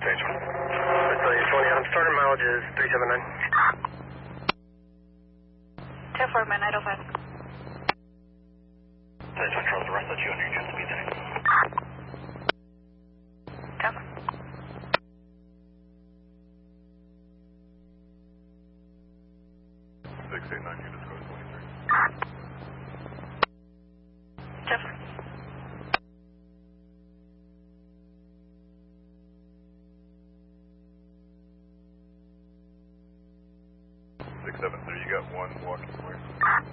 Stage 1. So you're 20 Adam. Starter mileage is 379. 10-4, man, 905. Stage 1, Charles, the rest of you under your jet speed today. 10-4. Units code 23. 10-4. Six seven three. You got one walking away.